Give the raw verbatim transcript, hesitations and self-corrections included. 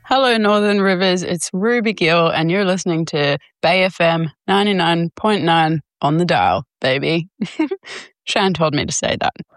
Hello, Northern Rivers. It's Ruby Gill, and you're listening to Bay F M ninety-nine point nine on the dial, baby. Shan told me to say that.